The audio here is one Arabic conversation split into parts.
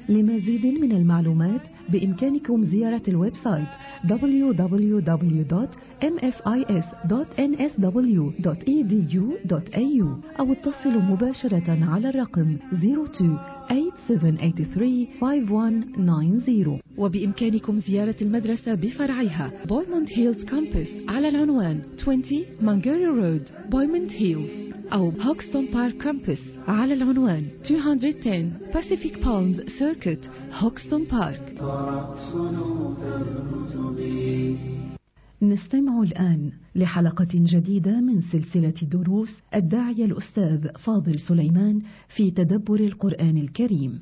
لمزيد من المعلومات بإمكانكم زيارة الويب سايت www.mfis.nsw.edu.au أو اتصلوا مباشرة على الرقم 02-8783-5190. وبإمكانكم زيارة المدرسة بفرعها بويموند هيلز كامبس على العنوان 20 مانجيري رود بويموند هيلز، أو هوكستون بارك كامبس على العنوان 210 Pacific Palms Circuit هوكستون بارك. نستمع الآن لحلقة جديدة من سلسلة دروس الداعية الأستاذ فاضل سليمان في تدبر القرآن الكريم.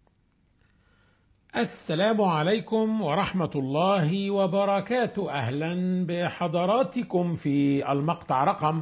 السلام عليكم ورحمة الله وبركاته. أهلا بحضراتكم في المقطع رقم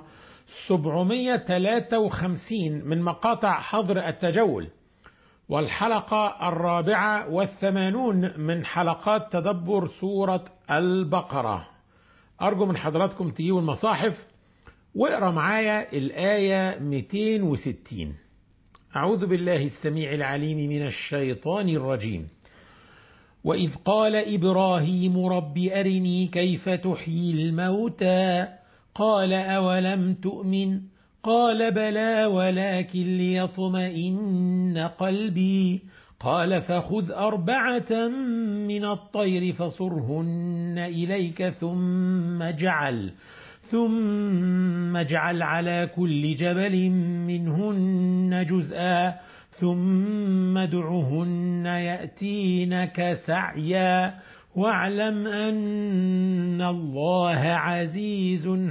753 من مقاطع حظر التجول، والحلقة 84 من حلقات تدبر سورة البقرة. أرجو من حضراتكم تجيبوا المصاحف واقرأ معايا الآية 260. أعوذ بالله السميع العليم من الشيطان الرجيم. وإذ قال إبراهيم رب أرني كيف تحيي الموتى قال أولم تؤمن قال بلى ولكن ليطمئن قلبي قال فخذ 4 من الطير فصرهن إليك ثم اجعل على كل جبل منهن جزءا ثم ادعهن يأتينك سعيا واعلم أن الله عزيز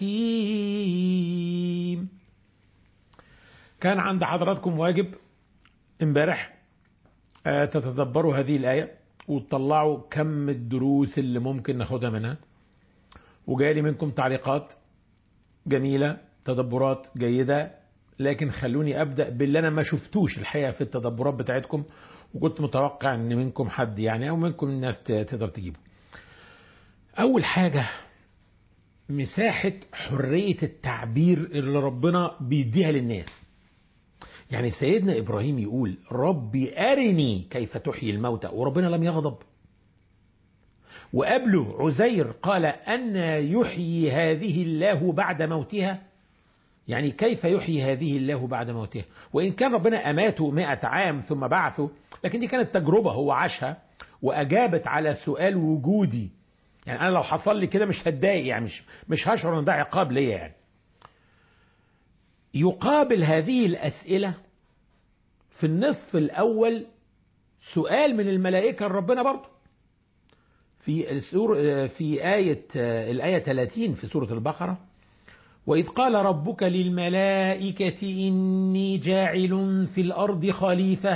حكيم. كان عند حضراتكم واجب امبارح تتدبروا هذه الآية وتطلعوا كم الدروس اللي ممكن ناخدها منها، وجالي منكم تعليقات جميلة، تدبرات جيدة، لكن خلوني أبدأ باللي أنا ما شفتوش الحقيقة في التدبرات بتاعتكم، وكنت متوقع أن منكم حد يعني أو منكم الناس تقدر تجيبه. أول حاجة، مساحة حرية التعبير اللي ربنا بيديها للناس. يعني سيدنا إبراهيم يقول ربي أرني كيف تحيي الموتى وربنا لم يغضب، وقبله عزير قال أن يحيي هذه الله بعد موتها، يعني كيف يحيي هذه الله بعد موتها؟ وإن كان ربنا أماته 100 عام ثم بعثه، لكن دي كانت تجربة هو عاشها وأجابت على سؤال وجودي. يعني أنا لو حصل لي كده مش هتضايق، يعني مش هشعر أن ده عقاب ليا. يعني يقابل هذه الأسئلة في النصف الأول سؤال من الملائكة لربنا برضه في الآية 30 في سورة البقرة. وإذ قال ربك للملائكة إني جاعل في الأرض خليفة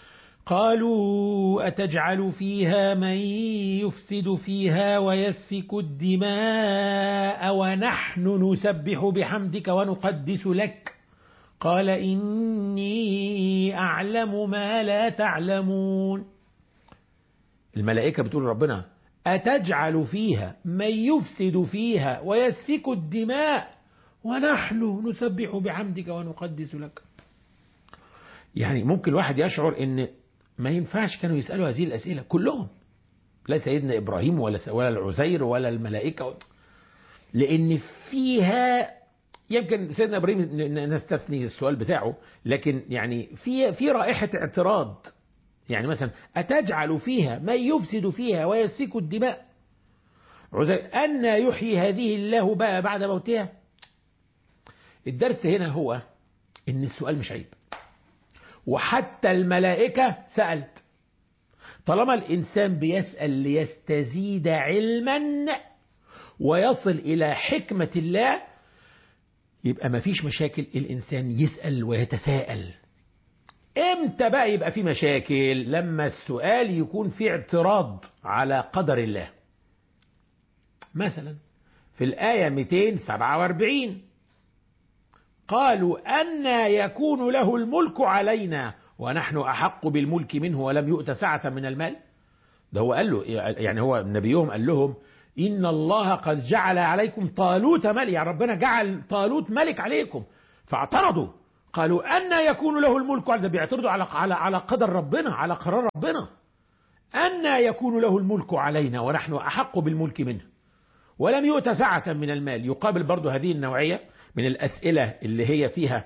قالوا أتجعل فيها من يفسد فيها ويسفك الدماء ونحن نسبح بحمدك ونقدس لك قال إني أعلم ما لا تعلمون. الملائكة بتقول ربنا أتجعل فيها من يفسد فيها ويسفك الدماء ونحن نسبح بحمدك ونقدس لك. يعني ممكن الواحد يشعر ان ما ينفعش كانوا يسألوا هذه الأسئلة كلهم، لا سيدنا إبراهيم ولا العزير ولا الملائكة، لأن فيها يمكن سيدنا إبراهيم نستثني السؤال بتاعه، لكن يعني في رائحة اعتراض. يعني مثلا أتجعل فيها من يفسد فيها ويسفك الدماء، عزير أن يحيي هذه الله بعد موتها. الدرس هنا هو إن السؤال مش عيب، وحتى الملائكة سألت. طالما الإنسان بيسأل ليستزيد علما ويصل إلى حكمة الله، يبقى ما فيش مشاكل الإنسان يسأل ويتساءل. امتى بقى يبقى في مشاكل؟ لما السؤال يكون في اعتراض على قدر الله. مثلا في الآية 247 قالوا أن يكون له الملك علينا ونحن أحق بالملك منه ولم يؤت سعة من المال. ده هو قال له، يعني هو نبيهم قال لهم إن الله قد جعل عليكم طالوت ملك، يعني ربنا جعل طالوت ملك عليكم، فاعترضوا قالوا أن يكون له الملك، ده بيعترضوا على قدر ربنا، على قرار ربنا. أن يكون له الملك علينا ونحن أحق بالملك منه ولم يؤت سعة من المال. يقابل برضو هذه النوعية من الأسئلة اللي هي فيها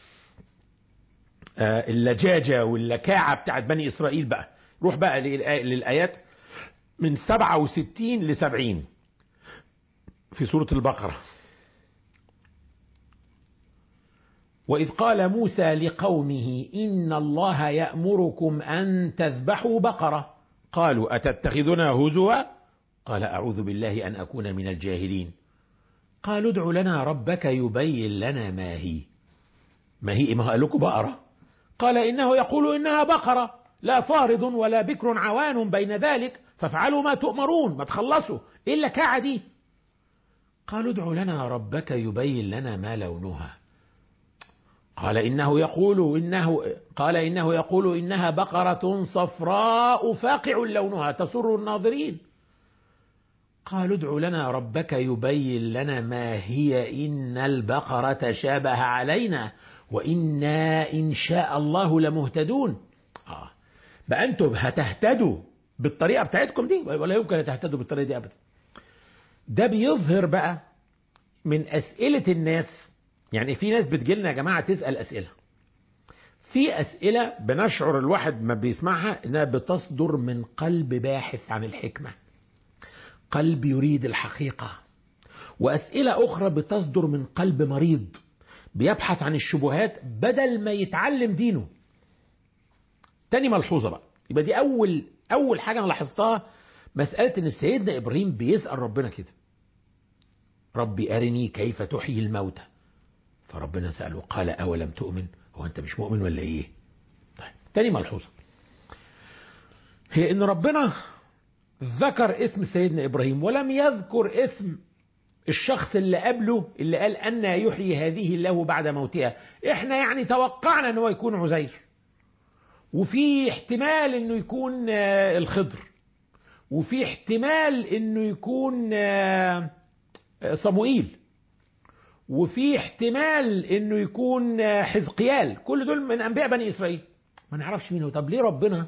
اللجاجة واللكاعة بتاعت بني إسرائيل. بقى روح بقى للآيات من 67 ل70 في سورة البقرة. وإذ قال موسى لقومه إن الله يأمركم أن تذبحوا بقرة قالوا أتتخذنا هزوا قال أعوذ بالله أن أكون من الجاهلين قالوا ادع لنا ربك يبين لنا ما هي. ما قال لكم بقرة؟ قال إنه يقول إنها بقرة لا فارض ولا بكر عوان بين ذلك فافعلوا ما تؤمرون. ما تخلصوا إلا كعدي. قالوا ادع لنا ربك يبين لنا ما لونها قال إنه يقول إنها بقرة صفراء فاقع لونها تسر الناظرين. قالوا ادع لنا ربك يبين لنا ما هي إن البقرة شابه علينا وإنا إن شاء الله لمهتدون. بقى أنتم هتهتدوا بالطريقة بتاعتكم دي ولا يمكن تهتدوا بالطريقة دي أبدا. ده بيظهر بقى من أسئلة الناس. يعني في ناس بتجيلنا يا جماعة تسأل أسئلة، في أسئلة بنشعر الواحد ما بيسمعها إنها بتصدر من قلب باحث عن الحكمة، قلب يريد الحقيقة، وأسئلة أخرى بتصدر من قلب مريض بيبحث عن الشبهات بدل ما يتعلم دينه. تاني ملحوظة بقى، يبقى دي أول حاجة أنا لاحظتها، مسألة إن سيدنا إبراهيم بيسأل ربنا كده ربي أرني كيف تحيي الموتى، فربنا سأله قال أولم تؤمن، هو أنت مش مؤمن ولا إيه؟ طيب. تاني ملحوظة هي إن ربنا ذكر اسم سيدنا إبراهيم ولم يذكر اسم الشخص اللي قبله اللي قال أن يحيي هذه الله بعد موتها. إحنا يعني توقعنا أنه يكون عزير، وفي احتمال أنه يكون الخضر، وفي احتمال أنه يكون صموئيل، وفي احتمال أنه يكون حزقيال. كل دول من أنبياء بني إسرائيل، ما نعرفش مين هو. طب ليه ربنا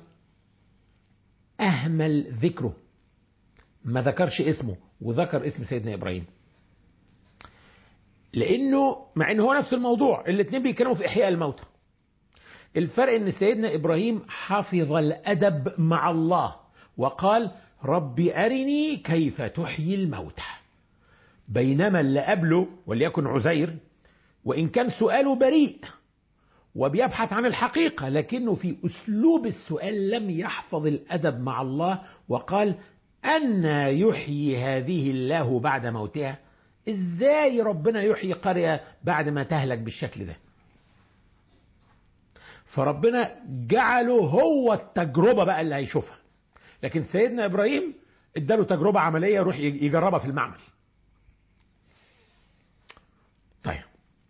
أهمل ذكره، ما ذكرش اسمه وذكر اسم سيدنا إبراهيم؟ لأنه مع أنه هو نفس الموضوع، الاثنين بيتكلموا في إحياء الموتى. الفرق أن سيدنا إبراهيم حفظ الأدب مع الله وقال ربي أرني كيف تحيي الموتى، بينما اللي قبله وليكن عزير وإن كان سؤاله بريء وبيبحث عن الحقيقة، لكنه في أسلوب السؤال لم يحفظ الأدب مع الله وقال أن يحيي هذه الله بعد موتها. إزاي ربنا يحيي قرية بعد ما تهلك بالشكل ده؟ فربنا جعله هو التجربة بقى اللي هيشوفها، لكن سيدنا إبراهيم اداله تجربة عملية يروح يجربها في المعمل. طيب،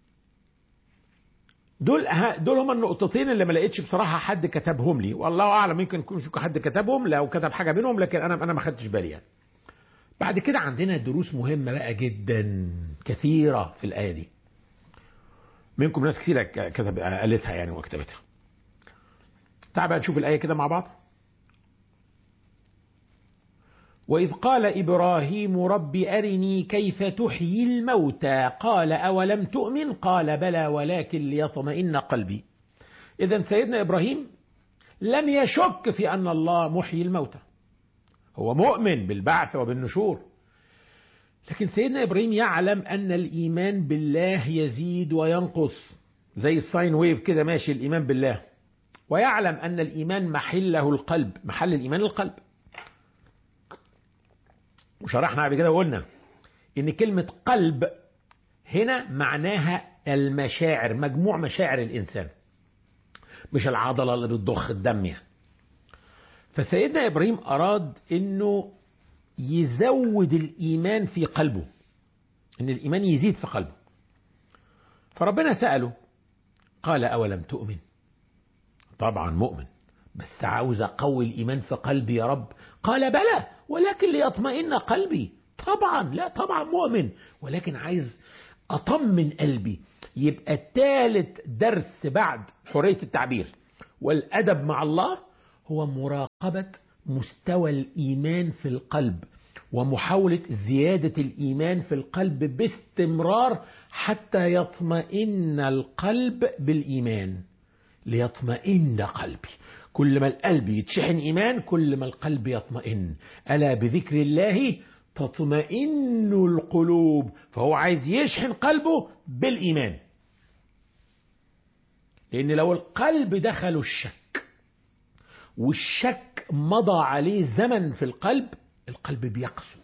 دول هما النقطتين اللي ما لقيتش بصراحة حد كتبهم لي، والله أعلم يمكن يكون حد كتبهم لو كتب حاجة منهم، لكن أنا ما خدتش بالي يعني. بعد كده عندنا دروس مهمة بقى جدا كثيرة في الآية دي، منكم ناس كثيرة قالتها يعني وكتبتها. تعال بقى نشوف الآية كده مع بعض. وإذ قال إبراهيم رب أرني كيف تحيي الموتى قال أولم تؤمن قال بلى ولكن ليطمئن قلبي. إذن سيدنا إبراهيم لم يشك في أن الله محيي الموتى، هو مؤمن بالبعث وبالنشور، لكن سيدنا إبراهيم يعلم أن الإيمان بالله يزيد وينقص زي الساين ويف كده ماشي الإيمان بالله، ويعلم أن الإيمان محله القلب، محل الإيمان القلب. وشرحنا قبل كده وقلنا إن كلمة قلب هنا معناها المشاعر، مجموع مشاعر الإنسان، مش العضلة اللي بتضخ الدم يعني. فسيدنا إبراهيم أراد إنه يزود الإيمان في قلبه، إن الإيمان يزيد في قلبه. فربنا سأله قال أولم تؤمن؟ طبعا مؤمن، بس عاوز أقوي الإيمان في قلبي يا رب. قال بلى ولكن ليطمئن قلبي. طبعا لا طبعا مؤمن، ولكن عايز أطمن قلبي. يبقى الثالث درس بعد حرية التعبير والأدب مع الله هو مراقبة مستوى الإيمان في القلب، ومحاولة زيادة الإيمان في القلب باستمرار حتى يطمئن القلب بالإيمان. ليطمئن قلبي، كل ما القلب يتشحن إيمان كل ما القلب يطمئن. ألا بذكر الله تطمئن القلوب. فهو عايز يشحن قلبه بالإيمان، لأن لو القلب دخله الشك والشك مضى عليه زمن في القلب، القلب بيقسو،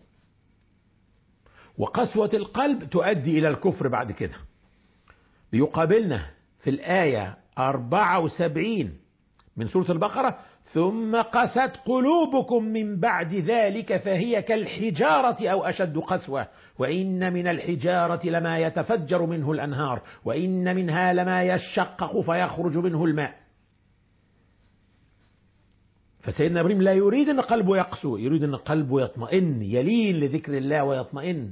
وقسوة القلب تؤدي إلى الكفر بعد كده. بيقابلنا في الآية 74 من سورة البقرة: ثم قست قلوبكم من بعد ذلك فهي كالحجارة أو أشد قسوة وإن من الحجارة لما يتفجر منه الأنهار وإن منها لما يشقق فيخرج منه الماء. فسيدنا إبراهيم لا يريد أن قلبه يقسو، يريد أن قلبه يطمئن، يلين لذكر الله ويطمئن.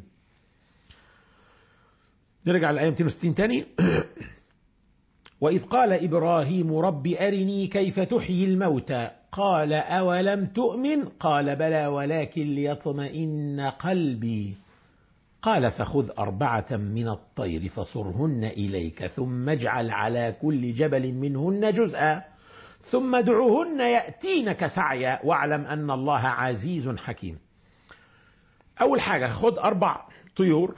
نرجع للآية 260 تاني. وإذ قال إبراهيم رب أرني كيف تحيي الموتى قال أولم تؤمن قال بلى ولكن ليطمئن قلبي قال فخذ 4 من الطير فصرهن إليك ثم اجعل على كل جبل منهن جزءا ثم ادعهن يأتينك سعيا واعلم أن الله عزيز حكيم. أول حاجة خذ 4 طيور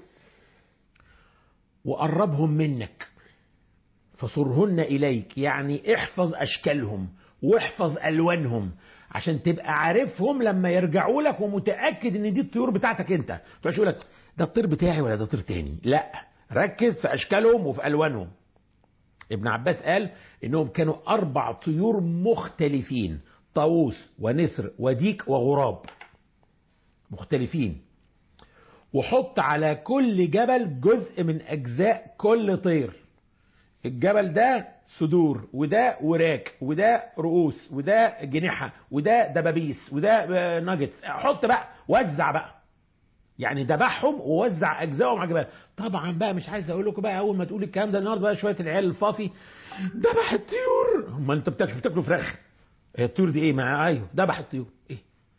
وقربهم منك، فصرهن إليك يعني احفظ أشكالهم واحفظ ألوانهم عشان تبقى عارفهم لما يرجعوا لك ومتأكد ان دي الطيور بتاعتك انت. تقولش لك ده الطير بتاعي ولا ده طير تاني، لا، ركز في أشكالهم وفي ألوانهم. ابن عباس قال انهم كانوا 4 طيور مختلفين: طاووس ونسر وديك وغراب مختلفين. وحط على كل جبل جزء من أجزاء كل طير. الجبل ده صدور وده وراك وده رؤوس وده جناحة وده دبابيس وده ناجتس. حط بقى، وزع بقى، يعني دبحهم ووزع أجزائهم على الجبال. طبعا بقى مش عايز أقول لكم بقى أول ما تقول الكلام ده النهارده بقى شوية العيال الفافي دبح الطيور. ما أنت بتاكلوا فراخ، هي الطيور دي إيه؟ ما أيوه دبح الطيور إيه.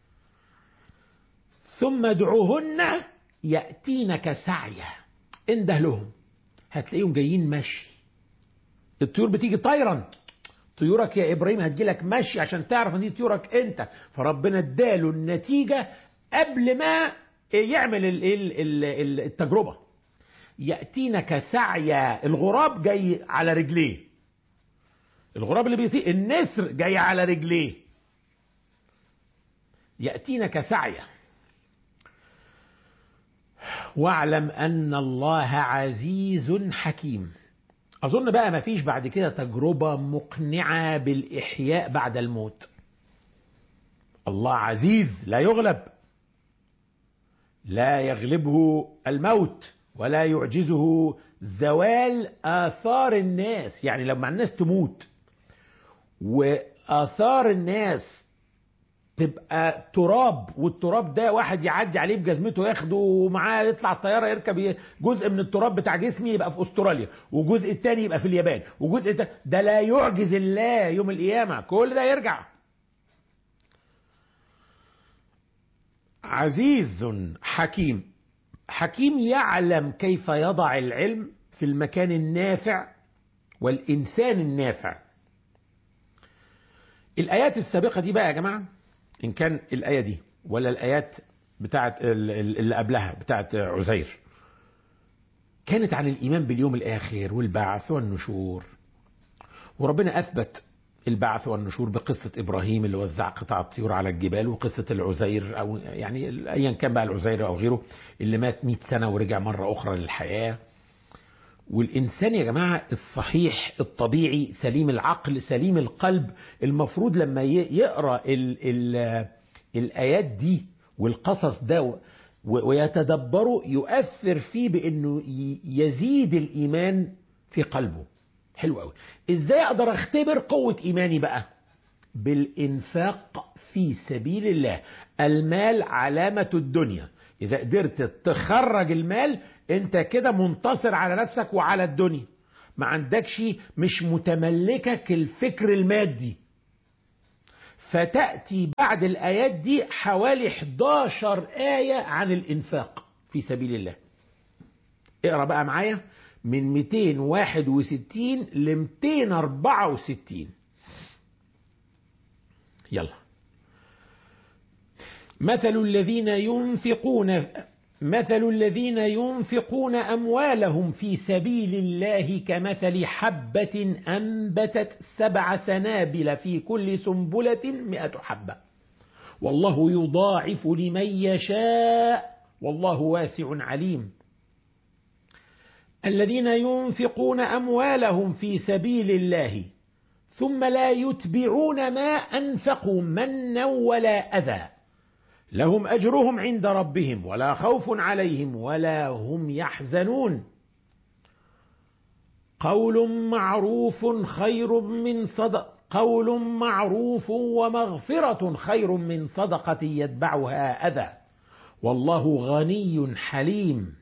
ثم ادعوهن يأتينك سعيا، انده لهم هتلاقيهم جايين مشي. الطيور بتيجي طيرا، طيورك يا إبراهيم هتجيلك مشي عشان تعرف ان دي طيورك انت. فربنا اداله النتيجة قبل ما يعمل التجربة. يأتينك سعيا، الغراب جاي على رجليه، الغراب اللي بيطير، النسر جاي على رجليه. يأتينك سعيا واعلم أن الله عزيز حكيم. أظن بقى ما فيش بعد كده تجربة مقنعة بالإحياء بعد الموت. الله عزيز لا يغلب، لا يغلبه الموت ولا يعجزه زوال آثار الناس. يعني لما الناس تموت وآثار الناس تبقى تراب، والتراب ده واحد يعدي عليه بجزمته ياخده ومعاه يطلع الطيارة يركب جزء من التراب بتاع جسمي يبقى في أستراليا وجزء التاني يبقى في اليابان وجزء ده لا يعجز الله يوم القيامة، كل ده يرجع. عزيز حكيم، حكيم يعلم كيف يضع العلم في المكان النافع والإنسان النافع. الآيات السابقة دي بقى يا جماعة، إن كان الآية دي ولا الآيات بتاعت اللي قبلها بتاعت عزير، كانت عن الإيمان باليوم الآخر والبعث والنشور. وربنا أثبت البعث والنشور بقصة إبراهيم اللي وزع قطع الطيور على الجبال، وقصة العزير أو يعني أيا كان بقى العزير أو غيره اللي مات 100 سنة ورجع مرة أخرى للحياة. والإنسان يا جماعة الصحيح الطبيعي سليم العقل سليم القلب المفروض لما يقرأ الآيات دي والقصص ده ويتدبره يؤثر فيه بأنه يزيد الإيمان في قلبه. حلو قوي. إزاي أقدر أختبر قوة إيماني بقى؟ بالإنفاق في سبيل الله. المال علامة الدنيا، إذا قدرت تخرج المال أنت كده منتصر على نفسك وعلى الدنيا، ما عندكش، مش متملكك الفكر المادي. فتأتي بعد الآيات دي حوالي 11 آية عن الإنفاق في سبيل الله. اقرأ بقى معايا من 261 ل 264. يلا. مثل الذين ينفقون أموالهم في سبيل الله كمثل حبة أنبتت 7 سنابل في كل سنبلة 100 حبة والله يضاعف لمن يشاء والله واسع عليم. الذين ينفقون أموالهم في سبيل الله ثم لا يتبعون ما أنفقوا منا ولا أذى لهم أجرهم عند ربهم ولا خوف عليهم ولا هم يحزنون. قول معروف ومغفرة خير من صدقة يتبعها أذى والله غني حليم.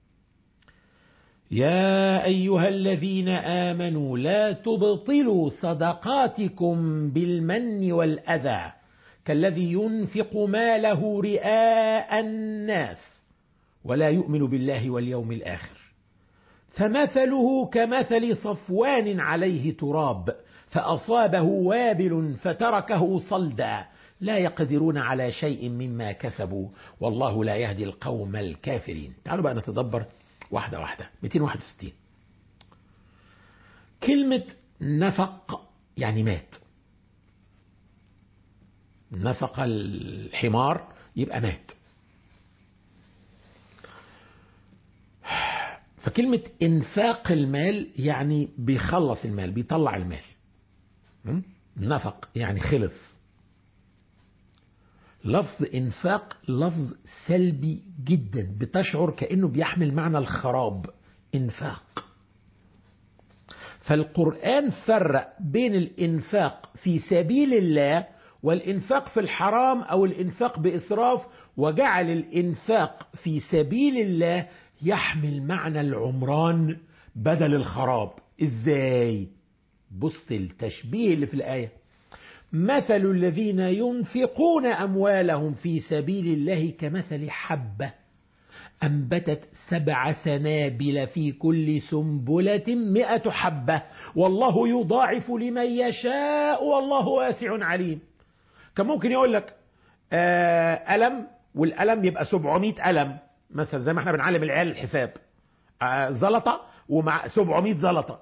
يا أيها الذين آمنوا لا تبطلوا صدقاتكم بالمن والأذى كالذي ينفق ماله رئاء الناس ولا يؤمن بالله واليوم الآخر فمثله كمثل صفوان عليه تراب فأصابه وابل فتركه صلدا لا يقدرون على شيء مما كسبوا والله لا يهدي القوم الكافرين. تعالوا بقى نتدبر واحدة واحدة. 261 كلمة نفق يعني مات. نفق الحمار يبقى مات. فكلمة انفاق المال يعني بيخلص المال، بيطلع المال. نفق يعني خلص. لفظ انفاق لفظ سلبي جدا، بتشعر كأنه بيحمل معنى الخراب. انفاق. فالقرآن فرق بين الانفاق في سبيل الله والإنفاق في الحرام أو الإنفاق بإسراف، وجعل الإنفاق في سبيل الله يحمل معنى العمران بدل الخراب. إزاي؟ بص التشبيه اللي في الآية. مثل الذين ينفقون أموالهم في سبيل الله كمثل حبة أنبتت 7 سنابل في كل سنبلة 100 حبة والله يضاعف لمن يشاء والله واسع عليم. كان ممكن يقول لك قلم، والقلم يبقى 700 قلم مثلا، زي ما احنا بنعلم العيال الحساب، زلطة ومع 700 زلطة.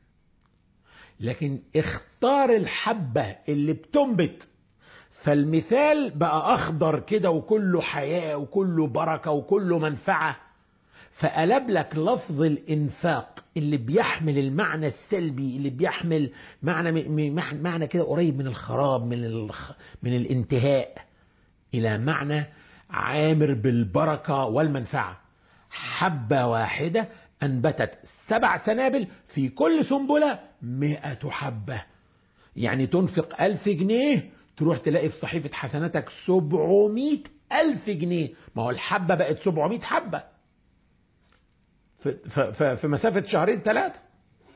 لكن اختار الحبة اللي بتنبت، فالمثال بقى أخضر كده وكله حياة وكله بركة وكله منفعة. فقلب لك لفظ الإنفاق اللي بيحمل المعنى السلبي، اللي بيحمل معنى كده قريب من الخراب، من الانتهاء، إلى معنى عامر بالبركة والمنفعة. حبة واحدة أنبتت 7 سنابل في كل سنبلة 100 حبة. يعني تنفق 1000 جنيه تروح تلاقي في صحيفة حسناتك 700,000 جنيه. ما هو الحبة بقت 700 حبة في مسافة 2-3 شهور.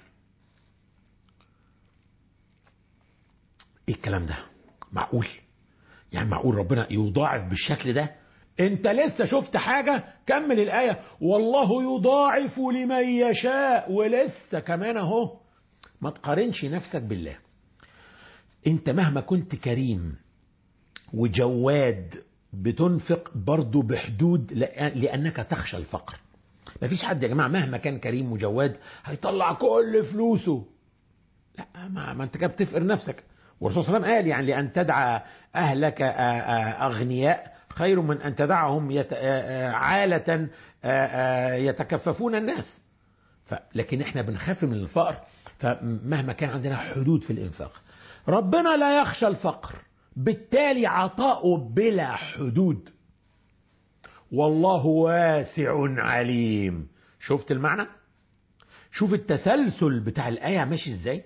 ايه الكلام ده؟ معقول؟ يعني معقول ربنا يضاعف بالشكل ده؟ انت لسه شفت حاجة؟ كمل الآية. والله يضاعف لمن يشاء. ولسه كمان اهو. ما تقارنش نفسك بالله. انت مهما كنت كريم وجواد بتنفق برضو بحدود، لأنك تخشى الفقر. مفيش حد يا جماعة مهما كان كريم وجواد هيطلع كل فلوسه. لا، ما انت كده بتفقر نفسك. والرسول صلى الله عليه وسلم قال يعني لأن تدعى أهلك أغنياء خير من أن تدعهم عالة يتكففون الناس. لكن احنا بنخاف من الفقر، فمهما كان عندنا حدود في الإنفاق. ربنا لا يخشى الفقر، بالتالي عطاؤه بلا حدود. والله واسع عليم. شفت المعنى؟ شوف التسلسل بتاع الآية ماشي ازاي.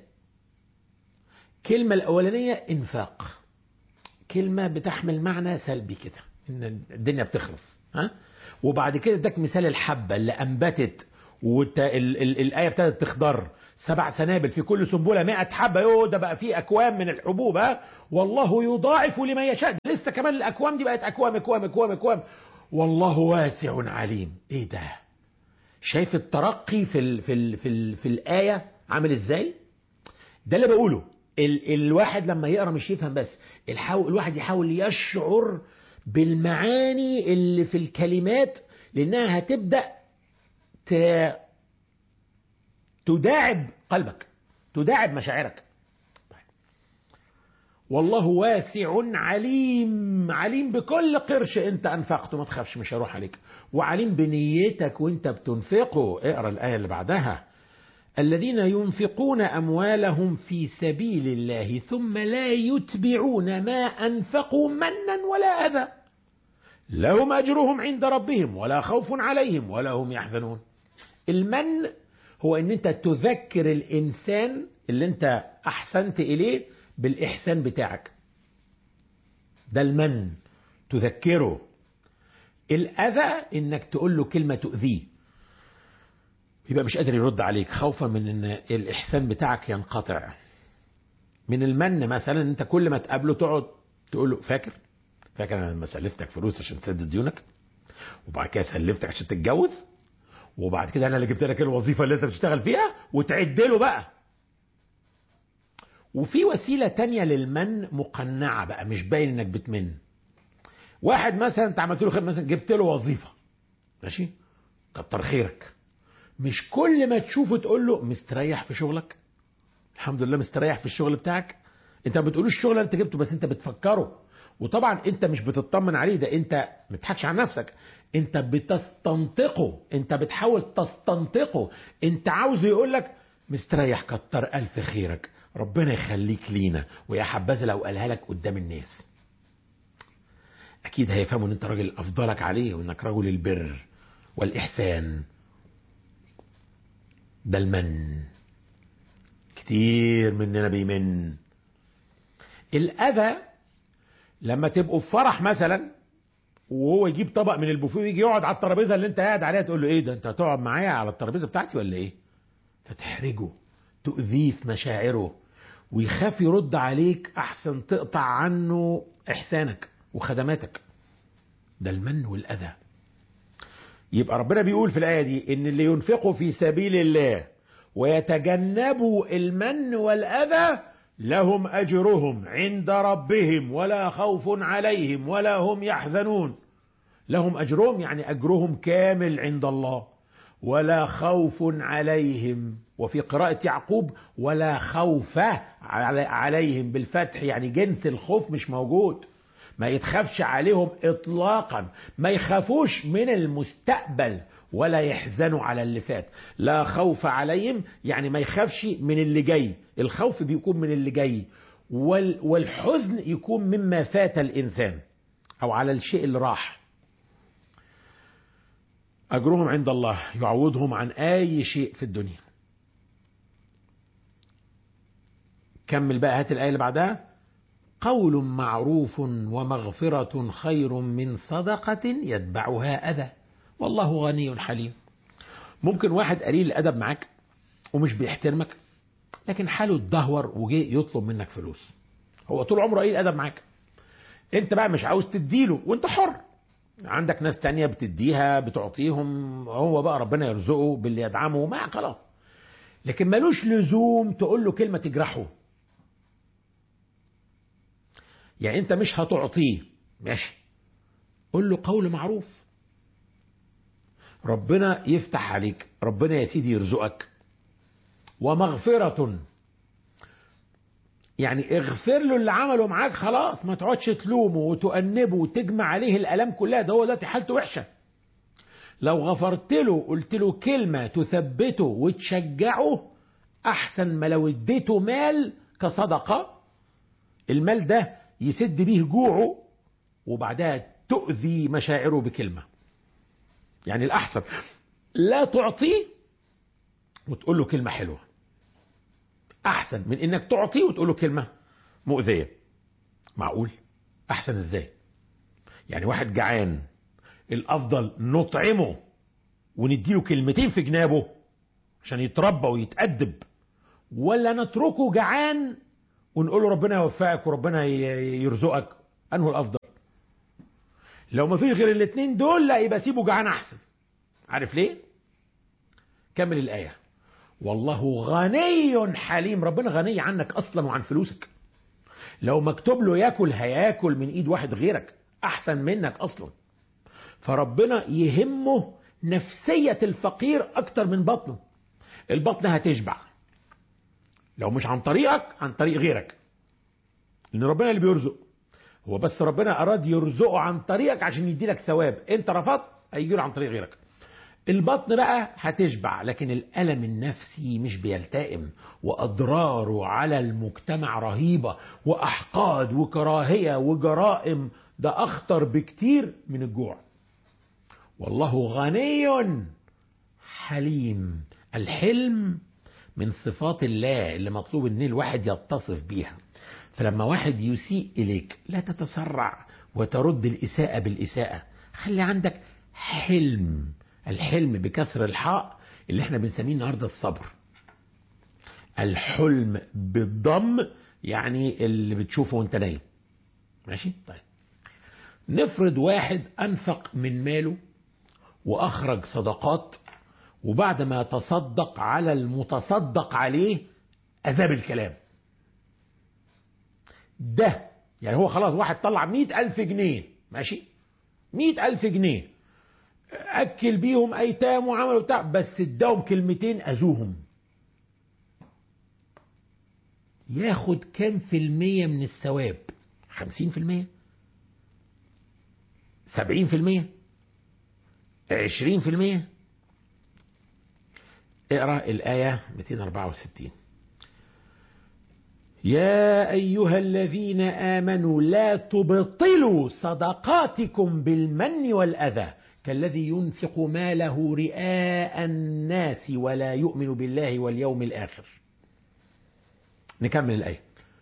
كلمة الأولانية إنفاق، كلمة بتحمل معنى سلبي كده، ان الدنيا بتخلص. ها؟ وبعد كده اداك مثال الحبة اللي انبتت الآية ابتدت تخضر 7 سنابل في كل سنبلة 100 حبة. يوه ده بقى فيه أكوام من الحبوب. ها؟ والله يضاعف لمن يشاء. لسه كمان الأكوام دي بقت أكوام أكوام أكوام أكوام. والله واسع عليم. ايه ده؟ شايف الترقي في الآية عامل ازاي؟ ده اللي بقوله. الواحد لما يقرأ مش يفهم بس، الواحد يحاول يشعر بالمعاني اللي في الكلمات، لأنها هتبدأ تداعب قلبك، تداعب مشاعرك. والله واسع عليم. عليم بكل قرش انت انفقته، ما تخافش مش هروح عليك. وعليم بنيتك وانت بتنفقه. اقرأ الآية اللي بعدها: الذين ينفقون أموالهم في سبيل الله ثم لا يتبعون ما أنفقوا منا ولا أذى لهم أجرهم عند ربهم ولا خوف عليهم ولا هم يحزنون. المن هو ان انت تذكر الانسان اللي انت احسنت اليه بالاحسان بتاعك. ده المن، تذكره. الاذى انك تقول له كلمة تؤذيه، يبقى مش قادر يرد عليك خوفا من ان الاحسان بتاعك ينقطع. من المن مثلا انت كل ما تقابله تقعد تقول له فاكر انا لما سلفتك فلوس عشان تسدد ديونك، وبعد كده سلفتك عشان تتجوز، وبعد كده انا اللي جبت لك الوظيفه اللي انت بتشتغل فيها، وتعد له بقى. وفي وسيله تانية للمن مقنعه بقى، مش باين انك بتمن. واحد مثلا انت عملت له خير، مثلا جبت له وظيفه، ماشي، كتر خيرك. مش كل ما تشوفه تقول له مستريح في شغلك، الحمد لله مستريح في الشغل بتاعك. انت ما بتقولوش الشغل اللي انت جبته، بس انت بتفكره. وطبعا انت مش بتطمن عليه، ده انت ما تضحكش على نفسك، انت بتستنطقه، انت بتحاول تستنطقه. انت عاوزه يقول لك مستريح، كتر الف خيرك، ربنا يخليك لينا، ويا حبذا لو قالها لك قدام الناس. اكيد هيفهموا ان انت راجل افضلك عليه، وانك رجل البر والاحسان. ده المن. كتير مننا بيمن. الاذى لما تبقوا في فرح مثلا، وهو يجيب طبق من البوفيه ويجي يقعد على الترابيزه اللي انت قاعد عليها، تقول له ايه ده، انت هتقعد معايا على الترابيزه بتاعتي ولا ايه؟ فتحرجه، تؤذيه في مشاعره، ويخاف يرد عليك، احسن تقطع عنه احسانك وخدماتك. ده المن والاذى. يبقى ربنا بيقول في الايه دي ان اللي ينفقوا في سبيل الله ويتجنبوا المن والاذى لهم أجرهم عند ربهم ولا خوف عليهم ولا هم يحزنون. لهم أجرهم يعني أجرهم كامل عند الله، ولا خوف عليهم. وفي قراءة يعقوب ولا خوف عليهم بالفتح، يعني جنس الخوف مش موجود، ما يتخافش عليهم إطلاقا، ما يخافوش من المستقبل ولا يحزنوا على اللي فات. لا خوف عليهم يعني ما يخافش من اللي جاي، الخوف بيكون من اللي جاي، والحزن يكون مما فات الإنسان أو على الشيء اللي راح. أجرهم عند الله يعوضهم عن أي شيء في الدنيا. كمل بقى، هات الآية اللي بعدها: قول معروف ومغفرة خير من صدقة يتبعها أذى والله غني حليم. ممكن واحد قليل الأدب معاك ومش بيحترمك، لكن حاله اتدهور وجي يطلب منك فلوس. هو طول عمره قليل الأدب معاك، انت بقى مش عاوز تديله، وانت حر، عندك ناس تانية بتديها بتعطيهم، هو بقى ربنا يرزقه باللي يدعمه، ما خلاص. لكن ملوش لزوم تقول له كلمة تجرحه. يعني انت مش هتعطيه، ماشي، قول له قول معروف، ربنا يفتح عليك، ربنا يا سيدي يرزقك. ومغفرة يعني اغفر له اللي عمله معاك، خلاص ما تقعدش تلومه وتؤنبه وتجمع عليه الالام كلها، ده هو دلوقتي حالته وحشه. لو غفرت له قلت له كلمه تثبته وتشجعه، احسن ما لو اديته مال كصدقه، المال ده يسد بيه جوعه وبعدها تؤذي مشاعره بكلمه. يعني الاحسن لا تعطيه وتقول له كلمه حلوه، احسن من انك تعطيه وتقول له كلمه مؤذيه. معقول؟ احسن ازاي؟ يعني واحد جعان، الافضل نطعمه ونديله كلمتين في جنابه عشان يتربى ويتأدب، ولا نتركه جعان ونقول له ربنا يوفقك وربنا يرزقك؟ انه الافضل؟ لو ما فيش غير الاتنين دول، لا يبقى سيبه جعان احسن. عارف ليه؟ كمل الآية. والله غني حليم. ربنا غني عنك اصلا وعن فلوسك. لو مكتوب له ياكل هياكل من ايد واحد غيرك احسن منك اصلا. فربنا يهمه نفسية الفقير اكتر من بطنه. البطن هتشبع لو مش عن طريقك، عن طريق غيرك، لان ربنا اللي بيرزق. هو بس ربنا اراد يرزقه عن طريقك عشان يديلك ثواب، انت رفضت هيجيله عن طريق غيرك. البطن بقى هتشبع، لكن الألم النفسي مش بيلتئم، وأضراره على المجتمع رهيبة، وأحقاد وكراهية وجرائم، ده أخطر بكتير من الجوع. والله غني حليم. الحلم من صفات الله اللي مطلوب ان الواحد يتصف بيها. فلما واحد يسيء إليك لا تتسرع وترد الإساءة بالإساءة، خلي عندك حلم. الحلم بكسر الحاء اللي احنا بنسميه النهارده الصبر. الحلم بالضم يعني اللي بتشوفه وانت نايم. ماشي؟ طيب نفرض واحد أنفق من ماله وأخرج صدقات، وبعد ما تصدق على المتصدق عليه أذاب الكلام. ده يعني هو خلاص واحد طلع 100,000 جنيه، ماشي، 100,000 جنيه أكل بيهم أيتام وعملوا بتاع، بس اداهم كلمتين أذوهم. ياخد كام في المية من الثواب؟ 50%؟ 70%؟ 20%؟ اقرأ الآية 264. يا أيها الذين آمنوا لا تبطلوا صدقاتكم بالمن والأذى كالذي ينفق ماله رئاء الناس ولا يؤمن بالله واليوم الآخر. نكمل الآية.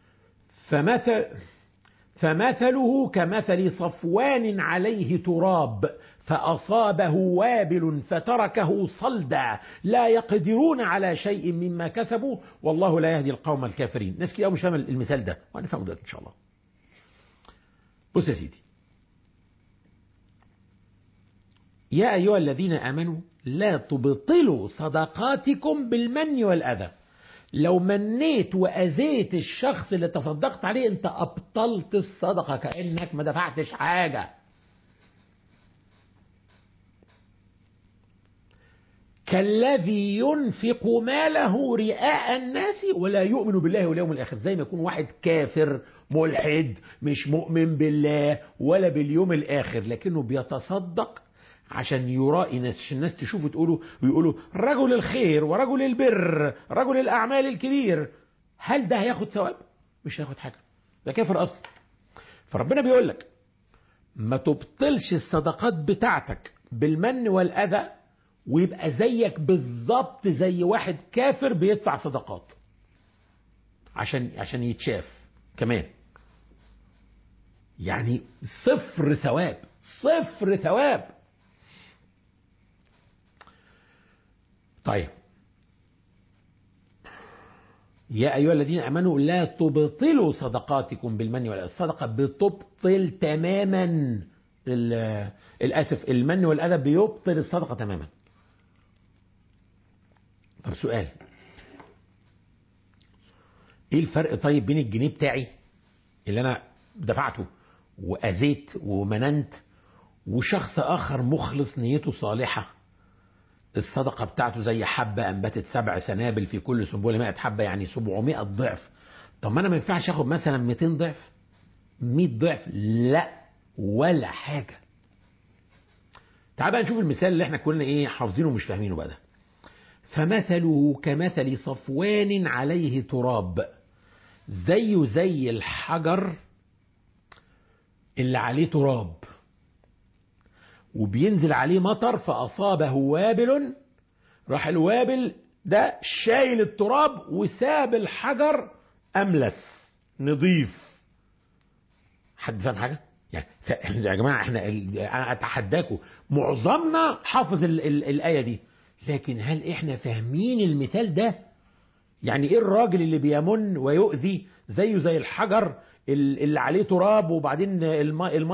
فمثله كمثل صفوان عليه تراب فأصابه وابل فتركه صلدا لا يقدرون على شيء مما كسبوا والله لا يهدي القوم الكافرين. ناس كده مش فاهم المثال ده، وهنفهمه دلوقتي إن شاء الله. بص يا سيدي، يا أيها الذين آمنوا لا تبطلوا صدقاتكم بالمن والأذى. لو منيت وأذيت الشخص اللي تصدقت عليه انت أبطلت الصدقة، كأنك ما دفعتش حاجة. كالذي ينفق ماله رئاء الناس ولا يؤمن بالله واليوم الآخر. زي ما يكون واحد كافر ملحد مش مؤمن بالله ولا باليوم الآخر، لكنه بيتصدق عشان يرائي ناس، عشان الناس تشوفه ويقولوا رجل الخير ورجل البر رجل الأعمال الكبير. هل ده هياخد ثواب؟ مش هياخد حاجة، ده كافر أصلا. فربنا بيقول لك ما تبطلش الصدقات بتاعتك بالمن والأذى ويبقى زيك بالظبط زي واحد كافر بيدفع صدقات عشان يتشاف كمان. يعني صفر ثواب، صفر ثواب. طيب يا أيها الذين آمنوا لا تبطلوا صدقاتكم بالمن والأذى. الصدقة بتبطل تماما الأسف، المن والأذى بيبطل الصدقة تماما. طب سؤال، ايه الفرق طيب بين الجنيه بتاعي اللي انا دفعته واذيت ومننت وشخص اخر مخلص نيته صالحة الصدقة بتاعته زي حبة انبتت 7 سنابل في كل سنبلة 100 حبة، يعني 700 ضعف. طب ما انا ما ينفعش اخد مثلا 200 ضعف 100 ضعف؟ لا ولا حاجة. تعال بقى نشوف المثال اللي احنا كلنا حافظينه ومش فاهمينه بقى ده. فمثله كمثل صفوان عليه تراب، زيه زي الحجر اللي عليه تراب وبينزل عليه مطر فأصابه وابل، راح الوابل ده شايل التراب وساب الحجر أملس نظيف. حد فاهم حاجة؟ يعني يا جماعة احنا انا اتحداكم معظمنا حافظ الآية دي، لكن هل احنا فاهمين المثال ده؟ يعني ايه الراجل اللي بيمن ويؤذي زيه زي الحجر اللي عليه تراب وبعدين الماء